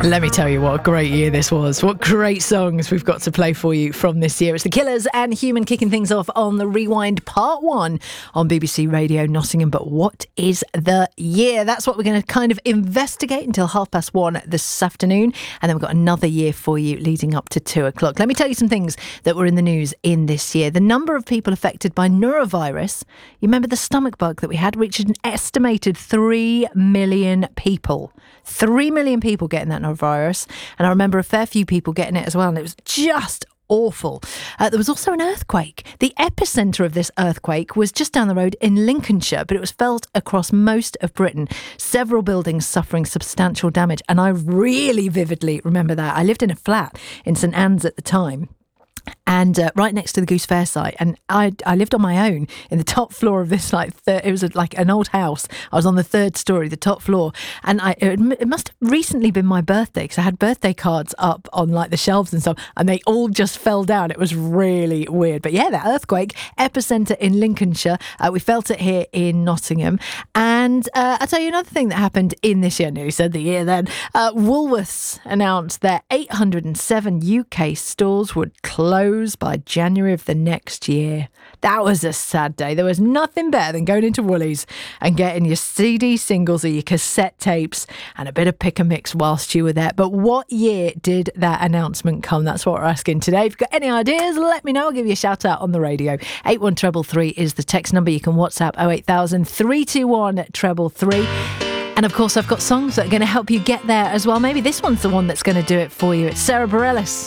Let me tell you what a great year this was. What great songs we've got to play for you from this year. It's The Killers and Human kicking things off on the Rewind Part 1 on BBC Radio Nottingham. But what is the year? That's what we're going to kind of investigate until 1:30 this afternoon. And then we've got another year for you leading up to 2 o'clock. Let me tell you some things that were in the news in this year. The number of people affected by norovirus, you remember the stomach bug that we had, reached an estimated 3 million people. 3 million people getting that norovirus. And I remember a fair few people getting it as well. And it was just awful. There was also an earthquake. The epicentre of this earthquake was just down the road in Lincolnshire, but it was felt across most of Britain. Several buildings suffering substantial damage. And I really vividly remember that. I lived in a flat in St Anne's at the time. And right next to the Goose Fair site, and I lived on my own in the top floor of this, it was like an old house. I was on the third story, the top floor, and it must have recently been my birthday, because I had birthday cards up on like the shelves and stuff, and they all just fell down. It was really weird. But yeah, that earthquake, epicentre in Lincolnshire. We felt it here in Nottingham. And I'll tell you another thing that happened in this year. No, you said the year then. Woolworths announced their 807 UK stores would close by January of the next year. That was a sad day. There was nothing better than going into Woolies and getting your CD singles or your cassette tapes and a bit of pick and mix whilst you were there. But what year did that announcement come? That's what we're asking today. If you've got any ideas, let me know. I'll give you a shout out on the radio. 81333 is the text number. You can WhatsApp 08000 321 333. And of course, I've got songs that are going to help you get there as well. Maybe this one's the one that's going to do it for you. It's Sarah Bareilles.